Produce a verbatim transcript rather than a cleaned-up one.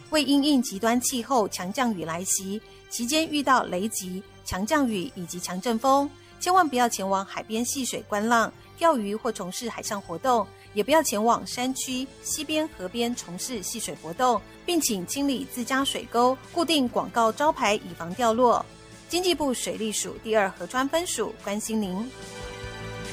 为因应极端气候强降雨来袭，期间遇到雷击、强降雨以及强阵风，千万不要前往海边戏水观浪、钓鱼或从事海上活动，也不要前往山区、溪边、河边从事戏水活动，并请清理自家水沟，固定广告招牌以防掉落。经济部水利署第二河川分署关心您。